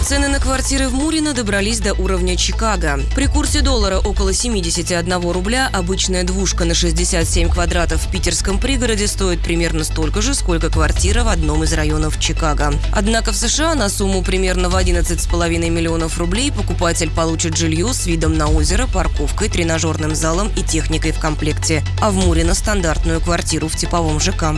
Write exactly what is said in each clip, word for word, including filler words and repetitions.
Цены на квартиры в Мурино добрались до уровня Чикаго. При курсе доллара около семьдесят один рубля обычная двушка на шестьдесят семь квадратов в питерском пригороде стоит примерно столько же, сколько квартира в одном из районов Чикаго. Однако в США на сумму примерно в одиннадцать с половиной миллионов рублей покупатель получит жилье с видом на озеро, парковкой, тренажерным залом и техникой в комплекте. А в Мурино стандартную квартиру в типовом ЖК.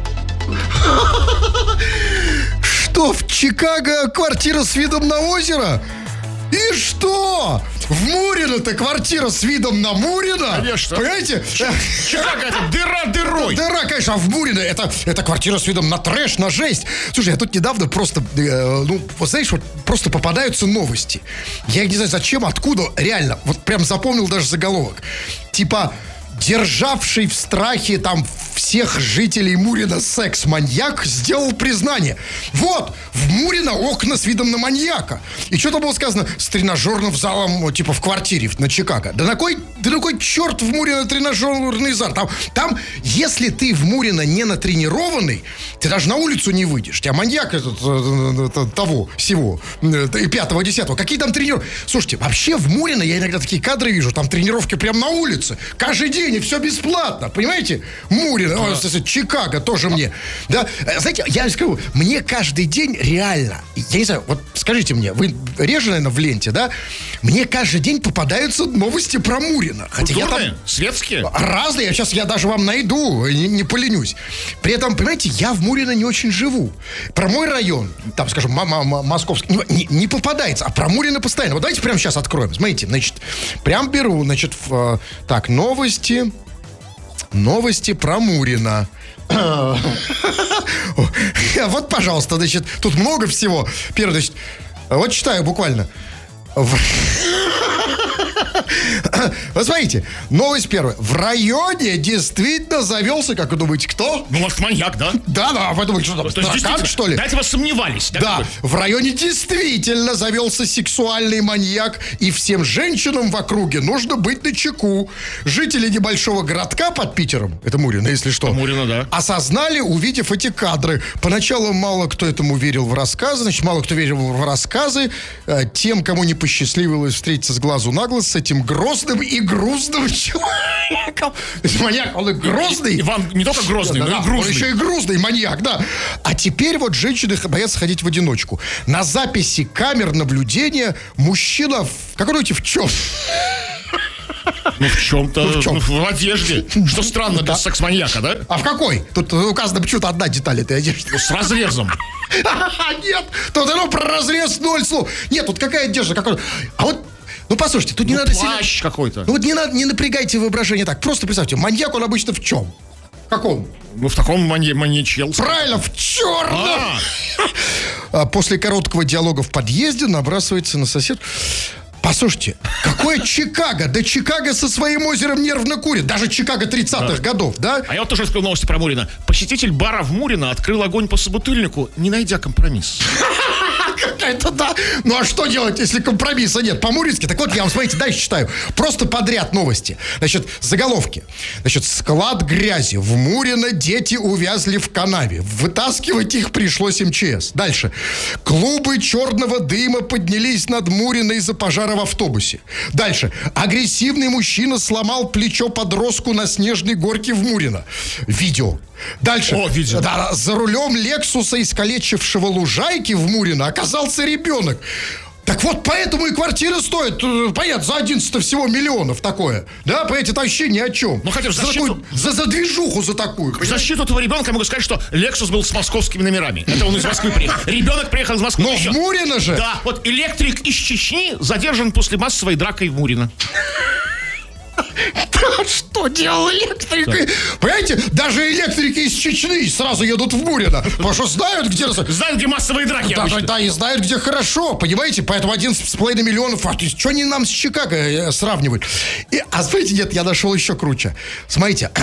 Что, в Чикаго квартира с видом на озеро? И что? В Мурино-то квартира с видом на Мурино? Конечно. Понимаете? Чикаго это дыра дырой. Дыра, конечно, а в Мурино это, это квартира с видом на трэш, на жесть. Слушай, я тут недавно просто, э, ну, вот знаешь, вот просто попадаются новости. Я не знаю, зачем, откуда, реально, вот прям запомнил даже заголовок. Типа, державший в страхе там всех жителей Мурино секс-маньяк сделал признание. Вот, в Мурино окна с видом на маньяка. И что-то было сказано с тренажерным залом, типа в квартире на Чикаго. Да на кой, да на кой черт в Мурино тренажерный зал? Там, там, если ты в Мурино не натренированный, ты даже на улицу не выйдешь. Тебя маньяк этот, того, всего, и пятого, десятого. Какие там тренировки? Слушайте, вообще в Мурино я иногда такие кадры вижу. Там тренировки прямо на улице. Каждый день, и все бесплатно. Понимаете? Мурино. Да. Чикаго тоже мне. Да, знаете, я скажу, мне каждый день реально, я не знаю, вот скажите мне, вы реже, наверное, в ленте, да? Мне каждый день попадаются новости про Мурино. Хотя культурные, я там светские? Разные, я сейчас я даже вам найду, не, не поленюсь. При этом, понимаете, я в Мурино не очень живу. Про мой район, там, скажем, м- м- московский, не, не попадается, а про Мурино постоянно. Вот давайте прямо сейчас откроем. Смотрите, значит, прям беру, значит, в, так, новости... Новости про Мурино. Вот, пожалуйста, значит, тут много всего. Первое, значит, вот читаю буквально. Вот смотрите, новость первая. В районе действительно завелся, как вы думаете, кто? Ну, может, маньяк, да? Да, да, вы думаете, что там, таракан, что ли? Да, это вы сомневались. Да, да, в районе действительно завелся сексуальный маньяк, и всем женщинам в округе нужно быть начеку. Жители небольшого городка под Питером, это Мурино, если что, Мурино, да, осознали, увидев эти кадры. Поначалу мало кто этому верил в рассказы, значит, мало кто верил в рассказы. Тем, кому не посчастливилось встретиться с глазу на глаз с этим грозным и грузным человеком. Маньяк, он и грозный. Иван не только грозный, да, но да, и грузный. Он еще и грузный маньяк, да. А теперь вот женщины боятся ходить в одиночку. На записи камер наблюдения мужчина, в, как вы думаете, в чем? Ну, в чем-то, ну, в, чем? в одежде. Что странно для секс-маньяка, да? А в какой? Тут указано почему-то одна деталь этой одежды. С разрезом. Нет, тут оно про разрез ноль слов. Нет, тут какая одежда, какой... А вот, ну, послушайте, тут не ну, надо... плащ сильно... какой-то. Ну, вот не, надо, не напрягайте воображение так. Просто представьте, маньяк, он обычно в чем? В каком? Ну, в таком мани- маньячел. Правильно, в черном. А. После короткого диалога в подъезде набрасывается на сосед. Послушайте, какое Чикаго? Да Чикаго со своим озером нервно курит. Даже Чикаго тридцатых да. годов, да? А я вот тоже рассказал новости про Мурино. Посетитель бара в Мурино открыл огонь по собутыльнику, не найдя компромисс. Это да. Ну а что делать, если компромисса нет? По-мурински. Так вот, я вам, смотрите, дальше читаю. Просто подряд новости. Значит, заголовки. Значит, склад грязи. В Мурино дети увязли в канаве. Вытаскивать их пришлось эм че эс. Дальше. Клубы черного дыма поднялись над Мурино из-за пожара в автобусе. Дальше. Агрессивный мужчина сломал плечо подростку на снежной горке в Мурино. Видео. Дальше. О, видео. Да, за рулем Лексуса, искалечившего лужайки в Мурино, оказался ребенок. Так вот, поэтому и квартира стоит, понятно, за одиннадцать всего миллионов такое. Да, понимаете, это вообще ни о чем. Ну, хотя в за, защиту... такую, за, за движуху за такую. В защиту этого ребенка я могу сказать, что Лексус был с московскими номерами. Это он из Москвы приехал. Ребенок приехал из Москвы. Но в Мурино же. Да, вот электрик из Чечни задержан после массовой дракой в Мурино. Что делал электрик? Понимаете, даже электрики из Чечни сразу едут в Мурино. Потому что знают, где... Знают, где массовые драки. Да, да, да, и знают, где хорошо. Понимаете, поэтому одиннадцать с половиной миллионов. А, то есть, что они нам с Чикаго сравнивают? И, а смотрите, нет, я нашел еще круче. Смотрите.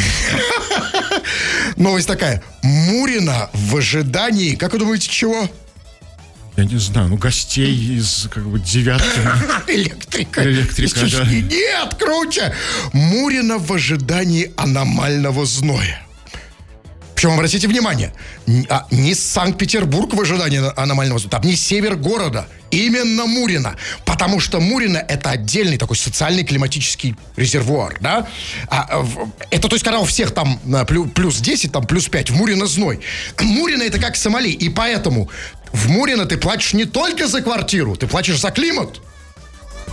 Новость такая. Мурино в ожидании, как вы думаете, чего? Я не знаю, ну гостей из, как бы, девятки. Электрика. Электрика, да. Нет, круче. Мурино в ожидании аномального зноя. Причем, обратите внимание, а, не Санкт-Петербург в ожидании аномального сдува, там не север города, именно Мурино. Потому что Мурино — это отдельный такой социальный климатический резервуар, да? А, в, это, то есть, когда у всех там плюс, плюс десять, там плюс пять, в Мурино зной. Мурино — это как Сомали, и поэтому в Мурино ты платишь не только за квартиру, ты платишь за климат.